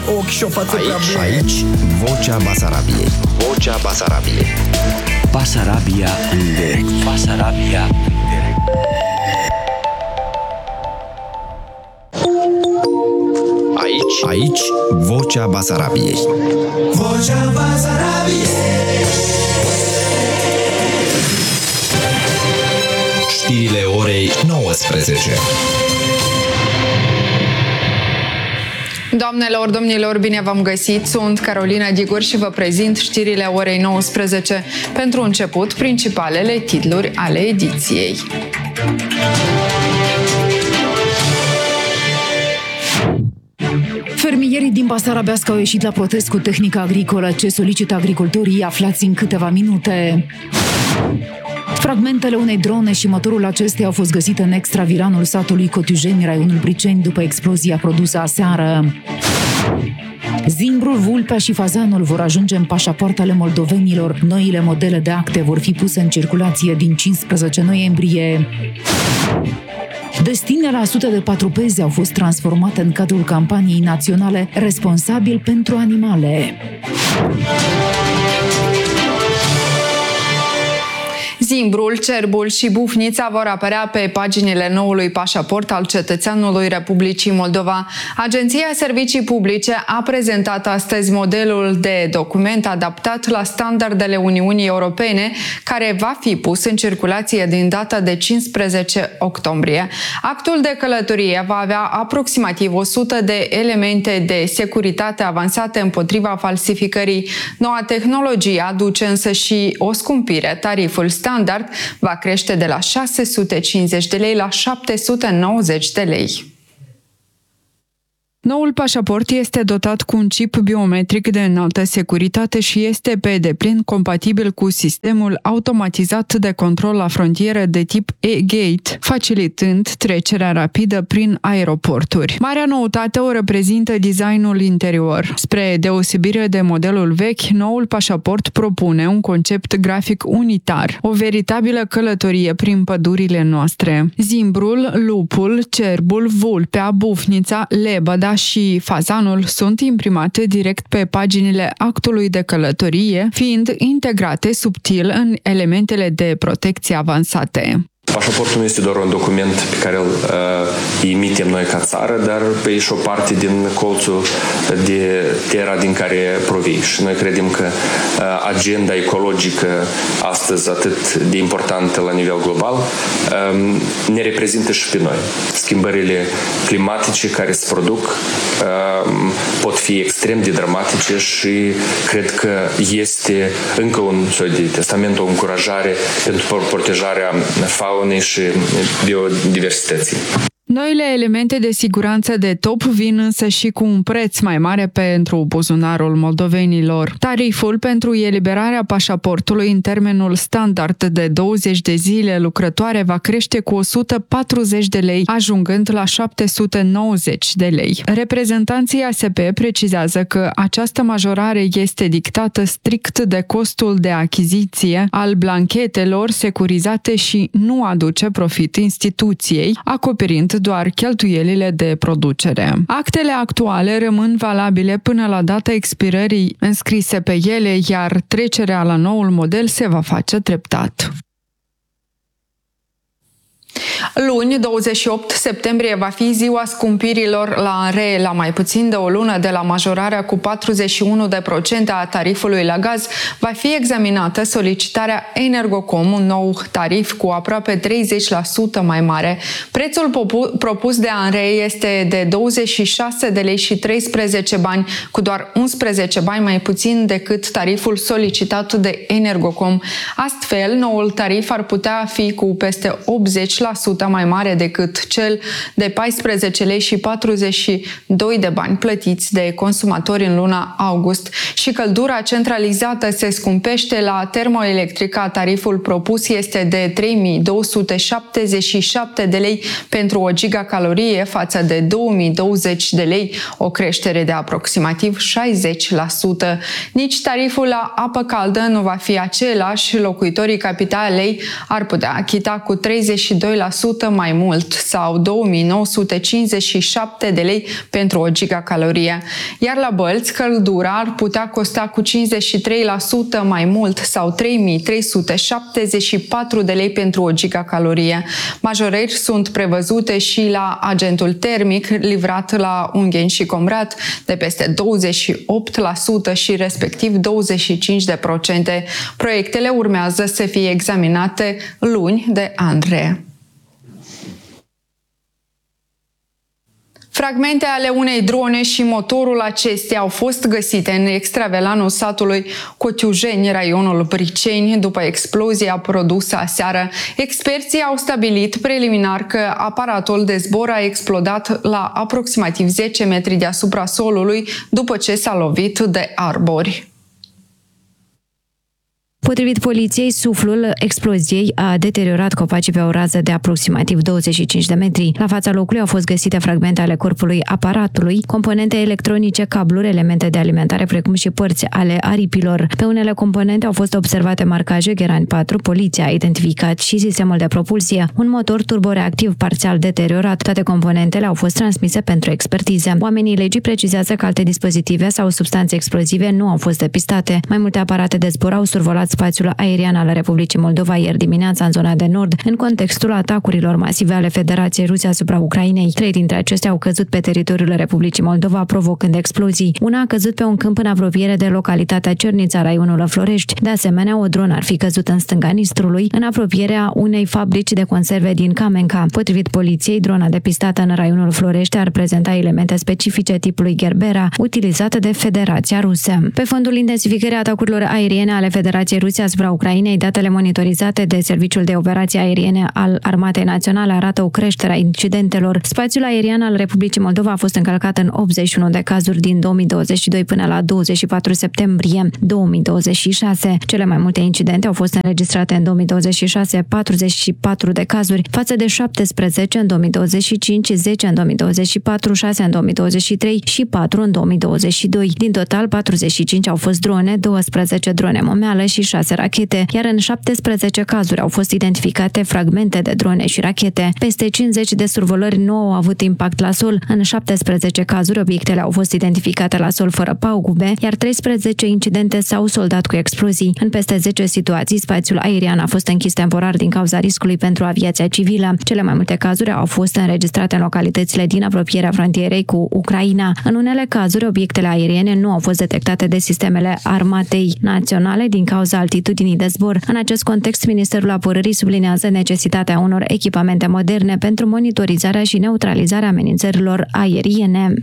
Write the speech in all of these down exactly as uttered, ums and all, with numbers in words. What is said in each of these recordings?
Ochi și o față aici, prea bună. Aici, Vocea Basarabiei. Vocea Basarabiei. Basarabia în direct. Basarabia în direct. Aici, aici, Vocea Basarabiei. Vocea Basarabiei. Știrile orei nouăsprezece. Doamnelor, domnilor, bine v-am găsit! Sunt Carolina Digur și vă prezint știrile orei nouăsprezece. Pentru început, principalele titluri ale ediției. Fermierii din Basarabească au ieșit la protest cu tehnica agricolă. Ce solicită agricultorii, aflați în câteva minute. Fragmentele unei drone și motorul acesteia au fost găsite în extravilanul satului Cotujeni, raionul Briceni, după explozia produsă aseară. Zimbrul, Vulpea și Fazanul vor ajunge în pașapoartele moldovenilor. Noile modele de acte vor fi puse în circulație din cincisprezece noiembrie. Destinele a sute de patrupezi au fost transformate în cadrul campaniei naționale Responsabil pentru animale. Zimbrul, Cerbul și Bufnița vor apărea pe paginile noului pașaport al cetățeanului Republicii Moldova. Agenția Servicii Publice a prezentat astăzi modelul de document adaptat la standardele Uniunii Europene, care va fi pus în circulație din data de cincisprezece octombrie. Actul de călătorie va avea aproximativ o sută de elemente de securitate avansate împotriva falsificării. Noua tehnologie aduce însă și o scumpire. Tariful standard va crește de la șase sute cincizeci de lei la șapte sute nouăzeci de lei. Noul pașaport este dotat cu un chip biometric de înaltă securitate și este pe deplin compatibil cu sistemul automatizat de control la frontieră de tip e-Gate, facilitând trecerea rapidă prin aeroporturi. Marea noutate o reprezintă designul interior. Spre deosebire de modelul vechi, noul pașaport propune un concept grafic unitar, o veritabilă călătorie prin pădurile noastre. Zimbrul, Lupul, Cerbul, Vulpea, Bufnița, Lebăda și Fazanul sunt imprimate direct pe paginile actului de călătorie, fiind integrate subtil în elementele de protecție avansate. Pașaportul nu este doar un document pe care îl uh, emitem noi ca țară, dar pe și o parte din colțul de terra din care provii. Și noi credem că uh, agenda ecologică astăzi atât de importantă la nivel global uh, ne reprezintă și pe noi. Schimbările climatice care se produc uh, pot fi extrem de dramatice și cred că este încă un soi de testament, o încurajare pentru protejarea faunei și biodiversității. Noile elemente de siguranță de top vin însă și cu un preț mai mare pentru buzunarul moldovenilor. Tariful pentru eliberarea pașaportului în termenul standard de douăzeci de zile lucrătoare va crește cu o sută patruzeci de lei, ajungând la șapte sute nouăzeci de lei. Reprezentanții A S P precizează că această majorare este dictată strict de costul de achiziție al blanchetelor securizate și nu aduce profit instituției, acoperind doar cheltuielile de producere. Actele actuale rămân valabile până la data expirării înscrise pe ele, iar trecerea la noul model se va face treptat. Luni, douăzeci și opt septembrie, va fi ziua scumpirilor la ANRE. La mai puțin de o lună de la majorarea cu patruzeci și unu de la sută a tarifului la gaz, va fi examinată solicitarea Energocom, un nou tarif cu aproape treizeci la sută mai mare. Prețul propus de ANRE este de douăzeci și șase de lei și treisprezece bani, cu doar unsprezece bani mai puțin decât tariful solicitat de Energocom. Astfel, noul tarif ar putea fi cu peste optzeci la sută mai mare decât cel de paisprezece lei și patruzeci și doi de bani plătiți de consumatori în luna august. Și căldura centralizată se scumpește. La termoelectrica, tariful propus este de trei mii două sute șaptezeci și șapte de lei pentru o gigacalorie față de două mii douăzeci de lei, o creștere de aproximativ șaizeci la sută. Nici tariful la apă caldă nu va fi același. Locuitorii capitalei ar putea achita cu treizeci și doi la sută mai mult sau două mii nouă sute cincizeci și șapte de lei pentru o gigacalorie. Iar la bălți, căldura ar putea costa cu cincizeci și trei la sută mai mult sau trei mii trei sute șaptezeci și patru de lei pentru o gigacalorie. Majorări sunt prevăzute și la agentul termic livrat la Ungheni și Comrat de peste douăzeci și opt la sută și respectiv douăzeci și cinci la sută. Proiectele urmează să fie examinate luni de Andrei. Fragmente ale unei drone și motorul acesteia au fost găsite în extravelanul satului Cotiujeni, raionul Briceni, după explozia produsă aseară. Experții au stabilit preliminar că aparatul de zbor a explodat la aproximativ zece metri deasupra solului după ce s-a lovit de arbori. Potrivit poliției, suflul exploziei a deteriorat copacii pe o rază de aproximativ douăzeci și cinci de metri. La fața locului au fost găsite fragmente ale corpului aparatului, componente electronice, cabluri, elemente de alimentare, precum și părți ale aripilor. Pe unele componente au fost observate marcaje Gherani patru, poliția a identificat și sistemul de propulsie, un motor turboreactiv parțial deteriorat. Toate componentele au fost transmise pentru expertize. Oamenii legii precizează că alte dispozitive sau substanțe explozive nu au fost depistate. Mai multe aparate de zbor au survolat spațiul aerian al Republicii Moldova ieri dimineața în zona de nord, în contextul atacurilor masive ale Federației Ruse asupra Ucrainei. Trei dintre acestea au căzut pe teritoriul Republicii Moldova, provocând explozii. Una a căzut pe un câmp în apropiere de localitatea Cernița, raionul Florești. De asemenea, o dronă ar fi căzut în stânga Nistrului, în apropierea unei fabrici de conserve din Camenca. Potrivit poliției, drona depistată în raionul Florești ar prezenta elemente specifice tipului Gerbera, utilizată de Federația Rusă. Pe fondul intensificării atacurilor aeriene ale Federației Ruse asupra Ucrainei, datele monitorizate de Serviciul de Operații Aeriene al Armatei Naționale arată o creștere a incidentelor. Spațiul aerian al Republicii Moldova a fost încălcat în optzeci și unu de cazuri din două mii douăzeci și doi până la douăzeci și patru septembrie două mii douăzeci și șase. Cele mai multe incidente au fost înregistrate în două mii douăzeci și șase, patruzeci și patru de cazuri, față de șaptesprezece în două mii douăzeci și cinci, zece în două mii douăzeci și patru, șase în două mii douăzeci și trei și patru în două mii douăzeci și doi. Din total, patruzeci și cinci au fost drone, douăsprezece drone momeală și șase rachete, iar în șaptesprezece cazuri au fost identificate fragmente de drone și rachete. Peste cincizeci de survolări nu au avut impact la sol. În șaptesprezece cazuri, obiectele au fost identificate la sol fără pagube, iar treisprezece incidente s-au soldat cu explozii. În peste zece situații, spațiul aerian a fost închis temporar din cauza riscului pentru aviația civilă. Cele mai multe cazuri au fost înregistrate în localitățile din apropierea frontierei cu Ucraina. În unele cazuri, obiectele aeriene nu au fost detectate de sistemele Armatei Naționale din cauza altitudinii de zbor. În acest context, Ministerul Apărării sublinează necesitatea unor echipamente moderne pentru monitorizarea și neutralizarea amenințărilor aeriene.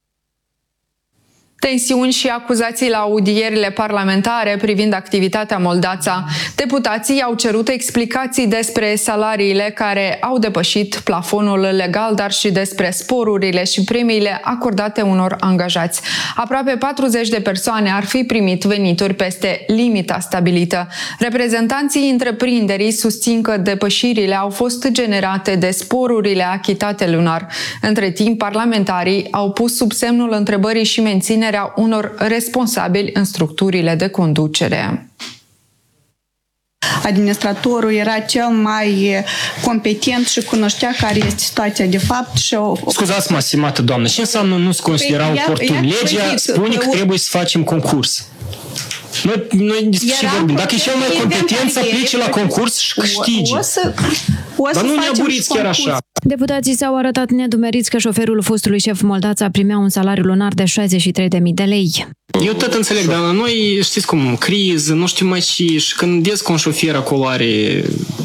Tensiuni și acuzații la audierile parlamentare privind activitatea Moldața. Deputații au cerut explicații despre salariile care au depășit plafonul legal, dar și despre sporurile și premiile acordate unor angajați. Aproape patruzeci de persoane ar fi primit venituri peste limita stabilită. Reprezentanții întreprinderii susțin că depășirile au fost generate de sporurile achitate lunar. Între timp, parlamentarii au pus sub semnul întrebării și menținerea unor responsabili în structurile de conducere. Administratorul era cel mai competent și cunoștea care este situația de fapt. Și o... Scuzați-mă, stimată doamnă, ce înseamnă nu se considera păi, oportun? Legea spune că trebuie să facem concurs. Noi, noi despre ce vorbim. Dacă e cel mai competent să aplice la concurs și câștigi. O să, o să Dar nu ne aburiți chiar așa. Deputații s-au arătat nedumeriți că șoferul fostului șef Moldața primea un salariu lunar de șaizeci și trei de mii de lei. Eu tot înțeleg, dar noi știți cum, criză, nu știu mai și, și când des un șofer acolo are...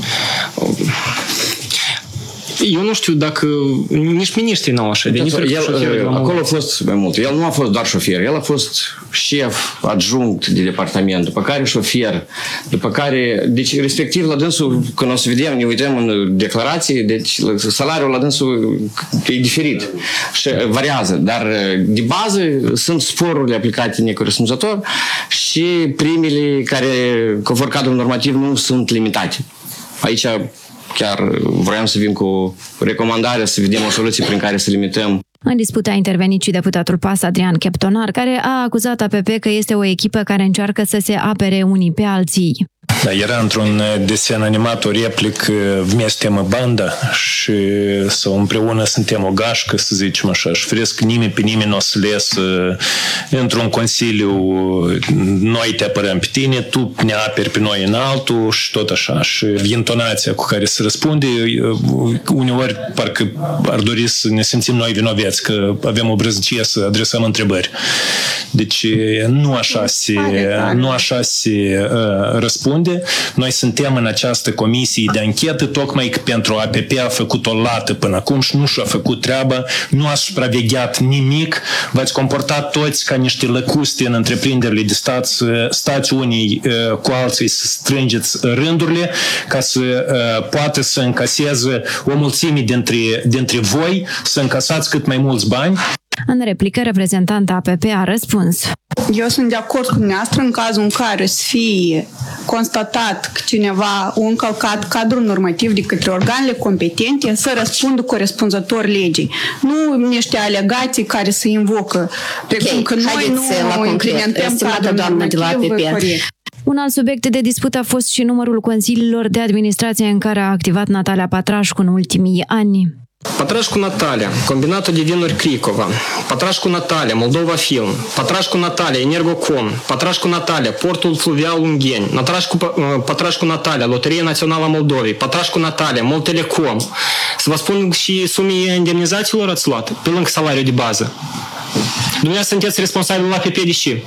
Eu nu știu dacă nici miniștrii n-au așa. De el, acolo a fost mai mult. El nu a fost doar șofer, el a fost șef adjunct de departament, după care șofer, după care, deci respectiv la dânsul, când o să vedem, ne uităm în declarații, deci salariul la dânsul e diferit și variază, dar de bază sunt sporurile aplicate necorespunzător și primele care, conform cadrul normativ, nu sunt limitate. Aici chiar vroiam să vin cu recomandarea să vedem o soluție prin care să limităm. În dispută a intervenit și deputatul P A S Adrian Cheptonar, care a acuzat A P P că este o echipă care încearcă să se apere unii pe alții. Da, era într-un desen animat o replică vmeste mă banda și sau împreună suntem o gașcă, să zicem așa, și fresc nimeni pe nimeni nu o să lesă într-un consiliu, noi te apărăm pe tine, tu ne aperi pe noi în altul și tot așa. Și intonația cu care se răspunde, uneori parcă ar dori să ne simțim noi vinovați, că avem o brăznicie să adresăm întrebări. Deci nu așa se, nu așa se uh, răspunde. Noi suntem în această comisie de anchetă tocmai pentru A P P a făcut o lată până acum și nu și-a făcut treaba, nu a supravegheat nimic, v-ați comportat toți ca niște lăcuste în întreprinderile de stat, stați unii uh, cu alții să strângeți rândurile ca să uh, poată să încaseze o mulțime dintre, dintre voi, să încasați cât mai mulți bani. În replică, reprezentanta A P P a răspuns: Eu sunt de acord cu dumneavoastră în cazul în care să fie constatat că cineva a încălcat cadrul normativ de către organele competente, să răspundă corespunzător legii. Nu niște alegații care se invocă, precum okay, că noi nu implementăm cadrul normativ corect. Un alt subiect de dispută a fost și numărul consiliilor de administrație în care a activat Natalia Patrașcu în ultimii ani. Patrașcu Natalia, Combinatul de Vinuri Cricova, Patrașcu Natalia, Moldova Film, Patrașcu Natalia, Energocom, Patrașcu Natalia, Portul Fluvial Ungheni, Patrașcu, Patrașcu Natalia, Loteria Națională a Moldovei, Patrașcu Natalia, Moltelecom. Să vă spun și sumii indemnizațiilor ați luat, pe lângă salariul de bază. Dumneavoastră sunteți responsabil la P P de ce?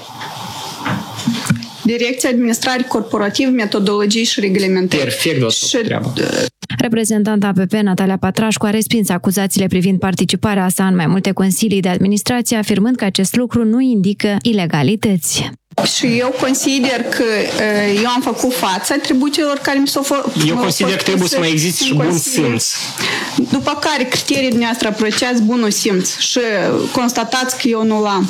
Direcția Administrare Corporativ, Metodologii și Reglementări. Perfect, o să treabă. Reprezentanta A P P, Natalia Patrașcu, a respins acuzațiile privind participarea sa în mai multe consilii de administrație, afirmând că acest lucru nu indică ilegalități. Și eu consider că eu am făcut față atribuțiilor care mi s-au făcut. Eu consider că trebuie să mai existe și bun simț. După care criteriile dumneavoastră apreciați bunul simț și constatați că eu nu l-am.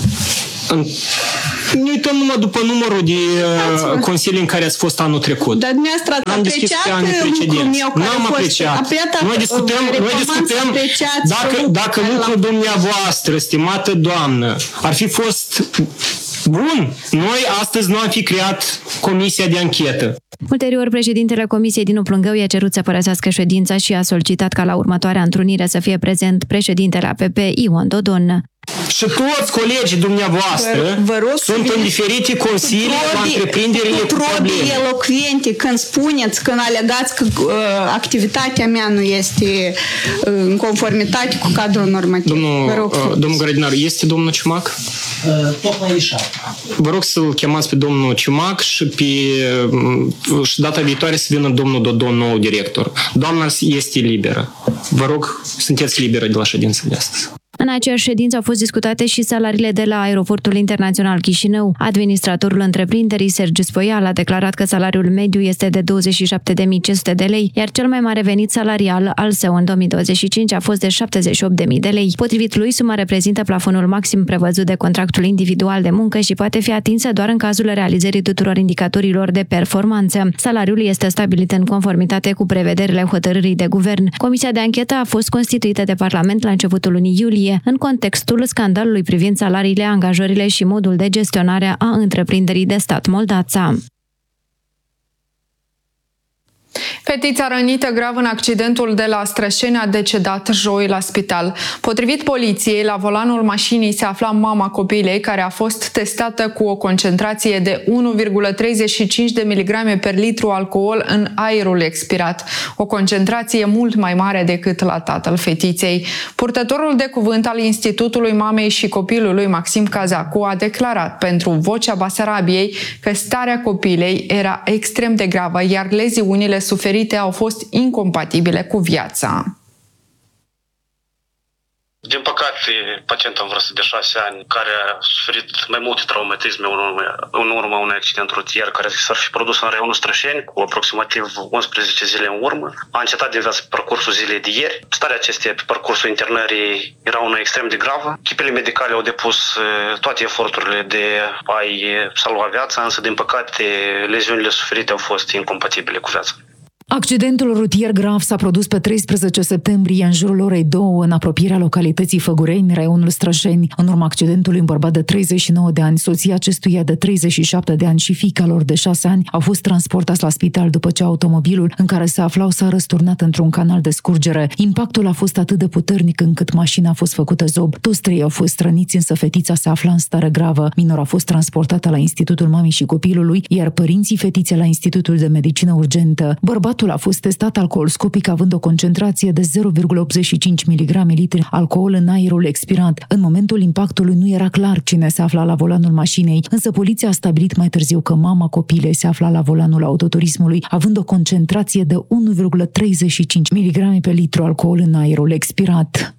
Ne uităm numai după numărul de uh, consilii în care ați fost anul trecut. Dar dumneavoastră ați apreciat lucrul meu care N-am apreciat. Noi discutăm, noi discutăm dacă, dacă lucrul dumneavoastră, stimată doamnă, ar fi fost bun, noi astăzi nu am fi creat comisia de anchetă. Ulterior, președintele Comisiei Dinu Plângău i-a cerut să părăsească ședința și a solicitat ca la următoarea întrunire să fie prezent președintele A P P, Ion Dodon. Și toți colegii dumneavoastră vă, vă sunt în diferite consilii la întreprinderile cu probleme. Elocvente când spuneți, când alegați că uh, activitatea mea nu este uh, în conformitate cu cadrul normativ. Domnul, vă rog, uh, domnul Grădinar, este domnul Ciumac? Uh, tocmai ieșat. Vă rog să-l chemați pe domnul Ciumac și, pe, uh, și data viitoare să vină domnul Dodon, nou director. Doamna este liberă. Vă rog, sunteți liberă de la ședința de astăzi. În aceeași ședință au fost discutate și salariile de la Aeroportul Internațional Chișinău. Administratorul întreprinderii, Sergiu Spoial, a declarat că salariul mediu este de douăzeci și șapte de mii cinci sute de lei, iar cel mai mare venit salarial al său în două mii douăzeci și cinci a fost de șaptezeci și opt de mii de lei. Potrivit lui, suma reprezintă plafonul maxim prevăzut de contractul individual de muncă și poate fi atinsă doar în cazul realizării tuturor indicatorilor de performanță. Salariul este stabilit în conformitate cu prevederile hotărârii de guvern. Comisia de anchetă a fost constituită de Parlament la începutul lunii iulie, în contextul scandalului privind salariile, angajările și modul de gestionare a întreprinderii de stat Moldața. Fetița rănită grav în accidentul de la Strășeni a decedat joi la spital. Potrivit poliției, la volanul mașinii se afla mama copilei, care a fost testată cu o concentrație de unu virgulă treizeci și cinci de miligrame per litru alcool în aerul expirat, o concentrație mult mai mare decât la tatăl fetiței. Purtătorul de cuvânt al Institutului Mamei și Copilului, Maxim Cazacu, a declarat pentru Vocea Basarabiei că starea copilei era extrem de gravă, iar leziunile suferite au fost incompatibile cu viața. Din păcate, pacienta în vârstă de șase ani, care a suferit mai multe traumatisme în urma, în urma unui accident rutier care s-ar fi produs în raionul Strășeni, cu aproximativ unsprezece zile în urmă, a încetat de viață pe parcursul zilei de ieri. Starea acesteia pe parcursul internării era una extrem de gravă. Echipele medicale au depus toate eforturile de a-i salva viața, însă, din păcate, leziunile suferite au fost incompatibile cu viața. Accidentul rutier grav s-a produs pe treisprezece septembrie în jurul orei două în apropierea localității Făgureni, raionul Strășeni. În urma accidentului, un bărbat de treizeci și nouă de ani, soția acestuia de treizeci și șapte de ani și fiica lor de șase ani au fost transportați la spital după ce automobilul în care se aflau s-a răsturnat într-un canal de scurgere. Impactul a fost atât de puternic încât mașina a fost făcută zob. Toți trei au fost răniți, însă fetița se afla în stare gravă. Minora a fost transportată la Institutul Mamei și Copilului, iar părinții fetiței la Institutul de Medicină Urgentă. Bărbatul a fost testat alcoolscopic având o concentrație de zero virgulă optzeci și cinci miligrame litri alcool în aerul expirat. În momentul impactului nu era clar cine se afla la volanul mașinei, însă poliția a stabilit mai târziu că mama copilei se afla la volanul autoturismului având o concentrație de unu virgulă treizeci și cinci miligrame pe litru alcool în aerul expirat.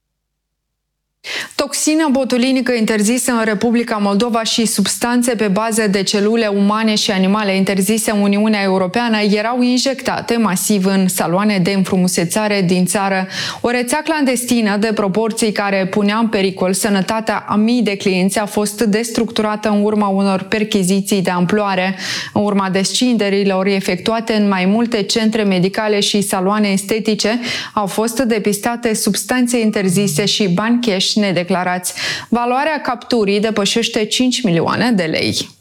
Toxină botulinică interzisă în Republica Moldova și substanțe pe bază de celule umane și animale interzise în Uniunea Europeană erau injectate masiv în saloane de înfrumusețare din țară. O rețea clandestină de proporții care punea în pericol sănătatea a mii de clienți a fost destructurată în urma unor percheziții de amploare. În urma descinderilor efectuate în mai multe centre medicale și saloane estetice, au fost depistate substanțe interzise și bani cash nedeclarați. Valoarea capturii depășește cinci milioane de lei.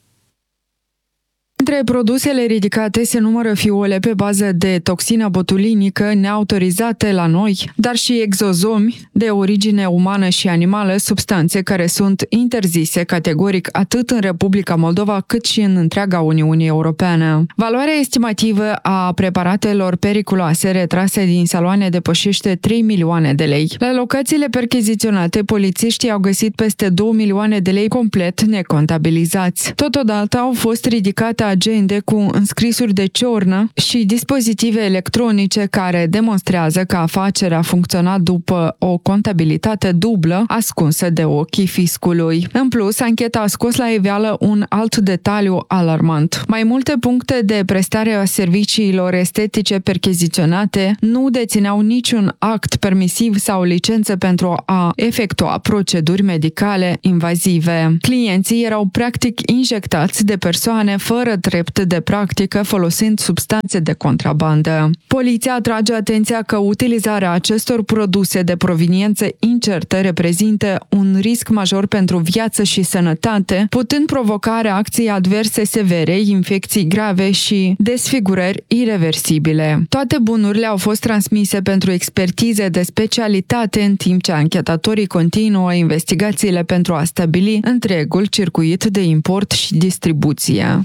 Între produsele ridicate se numără fiole pe bază de toxină botulinică neautorizate la noi, dar și exozomi de origine umană și animală, substanțe care sunt interzise categoric atât în Republica Moldova cât și în întreaga Uniune Europeană. Valoarea estimativă a preparatelor periculoase retrase din saloane depășește trei milioane de lei. La locațiile percheziționate, polițiștii au găsit peste două milioane de lei complet necontabilizați. Totodată au fost ridicate agende cu înscrisuri de ciornă și dispozitive electronice care demonstrează că afacerea a funcționat după o contabilitate dublă ascunsă de ochii fiscului. În plus, ancheta a scos la iveală un alt detaliu alarmant. Mai multe puncte de prestare a serviciilor estetice percheziționate nu dețineau niciun act permisiv sau licență pentru a efectua proceduri medicale invazive. Clienții erau practic injectați de persoane fără drept de practică folosind substanțe de contrabandă. Poliția atrage atenția că utilizarea acestor produse de proveniență incertă reprezintă un risc major pentru viață și sănătate, putând provoca reacții adverse severe, infecții grave și desfigurări ireversibile. Toate bunurile au fost transmise pentru expertize de specialitate în timp ce anchetatorii continuă investigațiile pentru a stabili întregul circuit de import și distribuție.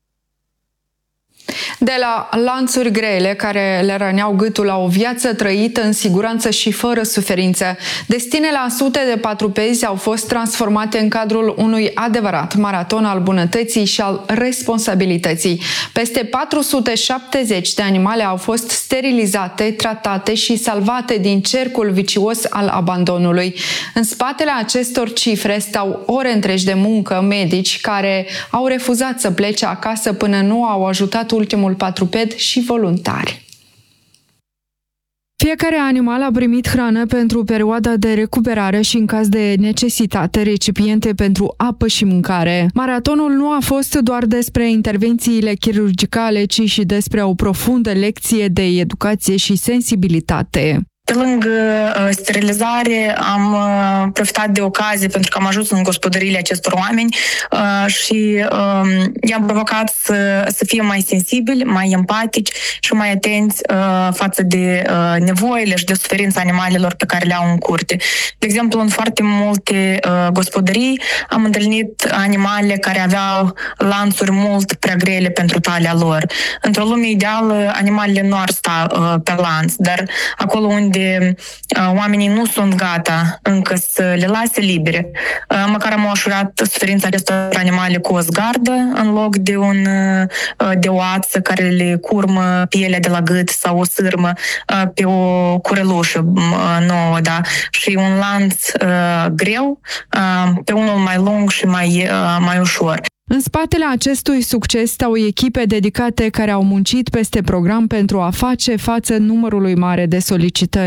De la lanțuri grele care le răneau gâtul la o viață trăită în siguranță și fără suferință, destinele a sute de patrupezi au fost transformate în cadrul unui adevărat maraton al bunătății și al responsabilității. Peste patru sute șaptezeci de animale au fost sterilizate, tratate și salvate din cercul vicios al abandonului. În spatele acestor cifre stau ore întregi de muncă, medici care au refuzat să plece acasă până nu au ajutat ultimul patruped și voluntari. Fiecare animal a primit hrană pentru perioada de recuperare și, în caz de necesitate, recipiente pentru apă și mâncare. Maratonul nu a fost doar despre intervențiile chirurgicale, ci și despre o profundă lecție de educație și sensibilitate. Pe lângă uh, sterilizare am uh, profitat de ocazie pentru că am ajuns în gospodăriile acestor oameni uh, și uh, i-am provocat să, să fie mai sensibili, mai empatici și mai atenți uh, față de uh, nevoile și de suferința animalelor pe care le au în curte. De exemplu, în foarte multe uh, gospodării am întâlnit animale care aveau lanțuri mult prea grele pentru talia lor. Într-o lume ideală, animalele nu ar sta uh, pe lanț, dar acolo unde de uh, oamenii nu sunt gata încă să le lase libere. Uh, măcar am ușurat suferința acestor animale cu o zgardă în loc de, un, uh, de o ață care le curmă pielea de la gât sau o sârmă uh, pe o curelușă uh, nouă, da? Și un lanț uh, greu uh, pe unul mai lung și mai, uh, mai ușor. În spatele acestui succes stau echipe dedicate care au muncit peste program pentru a face față numărului mare de solicitări.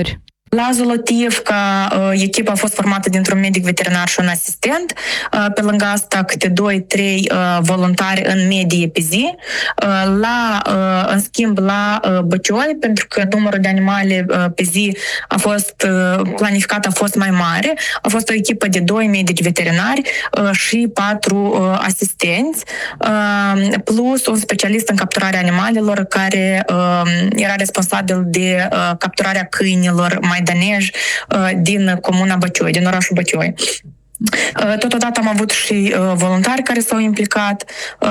La Zolotievka, echipa a fost formată dintr-un medic veterinar și un asistent. Pe lângă asta, câte doi trei voluntari în medie pe zi. La, în schimb, la Băcioi, pentru că numărul de animale pe zi a fost planificat, a fost mai mare, a fost o echipă de doi medici veterinari și patru asistenți, plus un specialist în capturarea animalelor care era responsabil de capturarea câinilor maidanej din comuna Băcioi, din orașul Băcioi. Totodată am avut și voluntari care s-au implicat,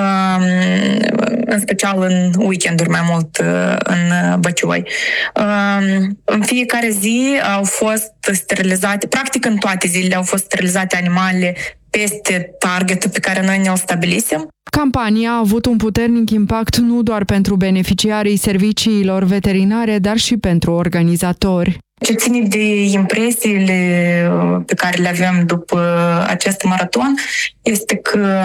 în special în weekenduri mai mult în Băcioi. În fiecare zi au fost sterilizate, practic în toate zilele au fost sterilizate animale peste targetul pe care noi ne-l stabilisem. Campania a avut un puternic impact nu doar pentru beneficiarii serviciilor veterinare, dar și pentru organizatori. Ce ține de impresiile pe care le avem după acest maraton este că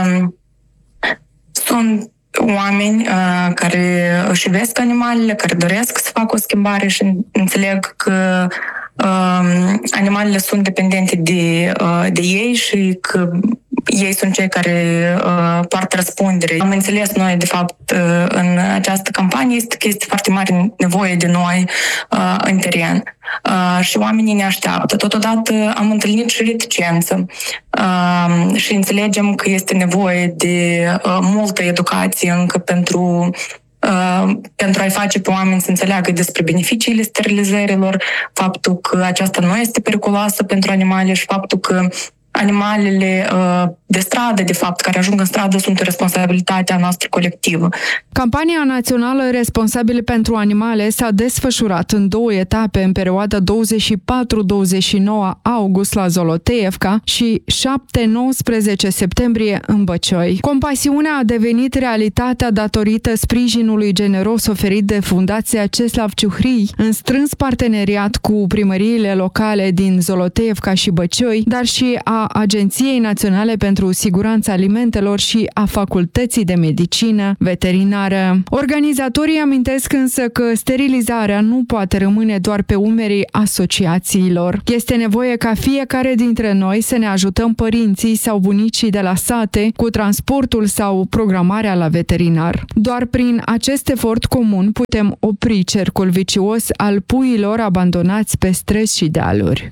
sunt oameni uh, care își iubesc animalele, care doresc să facă o schimbare și înțeleg că uh, animalele sunt dependente de, uh, de ei și că ei sunt cei care uh, poartă răspundere. Am înțeles noi, de fapt, uh, în această campanie este că este foarte mare nevoie de noi uh, în teren. Uh, și oamenii ne așteaptă. Totodată am întâlnit și reticență uh, și înțelegem că este nevoie de uh, multă educație încă pentru Uh, pentru a-i face pe oameni să înțeleagă despre beneficiile sterilizărilor, faptul că aceasta nu este periculoasă pentru animale și faptul că animalele uh, de stradă, de fapt, care ajung în stradă, sunt responsabilitatea noastră colectivă. Campania națională Responsabile pentru Animale s-a desfășurat în două etape în perioada douăzeci și patru douăzeci și nouă august la Zoloteevka și șapte nouăsprezece septembrie în Băcioi. Compasiunea a devenit realitatea datorită sprijinului generos oferit de Fundația Ceslav Ciuhrii, în strâns parteneriat cu primăriile locale din Zoloteevka și Băcioi, dar și a Agenției Naționale pentru Siguranța Alimentelor și a Facultății de Medicină Veterinară. Organizatorii amintesc însă că sterilizarea nu poate rămâne doar pe umerii asociațiilor. Este nevoie ca fiecare dintre noi să ne ajutăm părinții sau bunicii de la sate cu transportul sau programarea la veterinar. Doar prin acest efort comun putem opri cercul vicios al puiilor abandonați pe străzi și dealuri.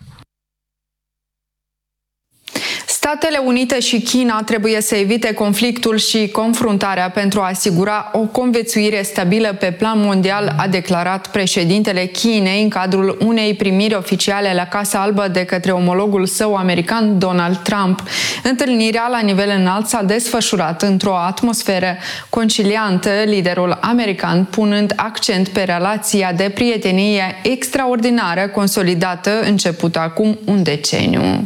Statele Unite și China trebuie să evite conflictul și confruntarea pentru a asigura o conviețuire stabilă pe plan mondial, a declarat președintele Chinei în cadrul unei primiri oficiale la Casa Albă de către omologul său american Donald Trump. Întâlnirea la nivel înalt s-a desfășurat într-o atmosferă conciliantă, liderul american punând accent pe relația de prietenie extraordinară consolidată început acum un deceniu.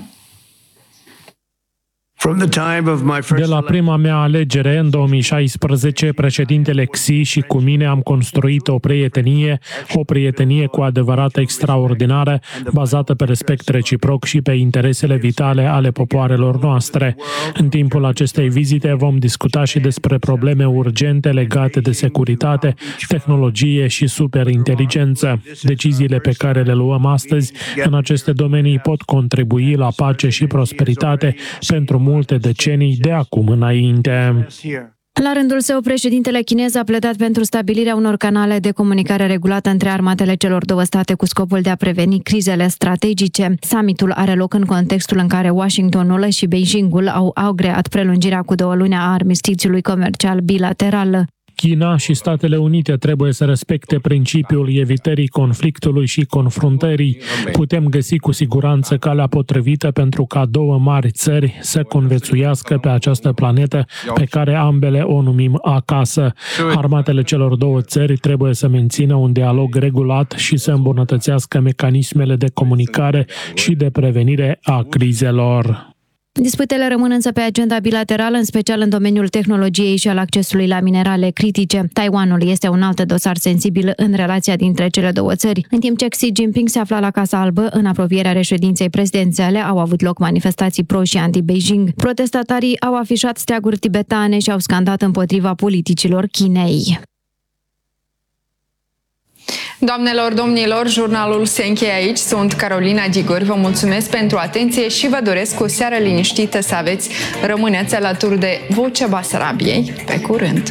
De la prima mea alegere, în două mii șaisprezece, președintele Xi și cu mine am construit o prietenie, o prietenie cu adevărat extraordinară, bazată pe respect reciproc și pe interesele vitale ale popoarelor noastre. În timpul acestei vizite vom discuta și despre probleme urgente legate de securitate, tehnologie și superinteligență. Deciziile pe care le luăm astăzi în aceste domenii pot contribui la pace și prosperitate pentru multe decenii de acum înainte. La rândul său, președintele chinez a pledat pentru stabilirea unor canale de comunicare regulată între armatele celor două state cu scopul de a preveni crizele strategice. Summitul are loc în contextul în care Washingtonul și Beijingul au agreat prelungirea cu două luni a armistițiului comercial bilateral. China și Statele Unite trebuie să respecte principiul evitării conflictului și confruntării. Putem găsi cu siguranță calea potrivită pentru ca două mari țări să conviețuiască pe această planetă pe care ambele o numim acasă. Armatele celor două țări trebuie să mențină un dialog regulat și să îmbunătățească mecanismele de comunicare și de prevenire a crizelor. Disputele rămân însă pe agenda bilaterală, în special în domeniul tehnologiei și al accesului la minerale critice. Taiwanul este un alt dosar sensibil în relația dintre cele două țări. În timp ce Xi Jinping se afla la Casa Albă, în apropierea reședinței prezidențiale, au avut loc manifestații pro și anti-Beijing. Protestatarii au afișat steaguri tibetane și au scandat împotriva politicilor Chinei. Doamnelor, domnilor, jurnalul se încheie aici. Sunt Carolina Gigur. Vă mulțumesc pentru atenție și vă doresc o seară liniștită să aveți. Rămâneți alături de Vocea Basarabiei. Pe curând!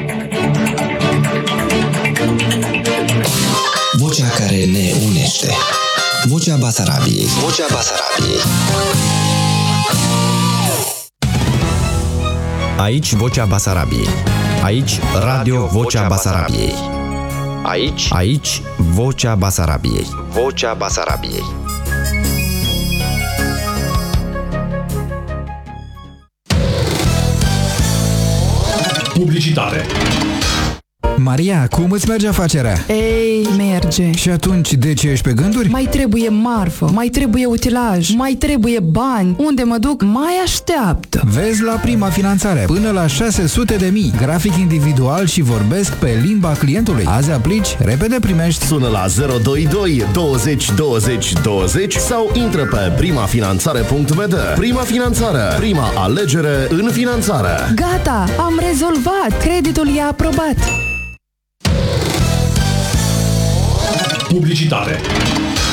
Vocea care ne unește. Vocea Basarabiei. Vocea Basarabiei. Aici Vocea Basarabiei. Aici Radio Vocea Basarabiei. Aici, aici Vocea Basarabiei. Vocea Basarabiei. Publicitate. Maria, cum îți merge afacerea? Ei, merge. Și atunci, de ce ești pe gânduri? Mai trebuie marfă, mai trebuie utilaj, mai trebuie bani. Unde mă duc, mai așteaptă. Vezi la Prima Finanțare, până la șase sute de mii, grafic individual și vorbesc pe limba clientului. Azi aplici, repede primești. Sună la zero doi doi douăzeci douăzeci douăzeci sau intră pe prima finanțare punct b d. Prima Finanțare, prima alegere în finanțare. Gata, am rezolvat. Creditul e aprobat. Publicitate.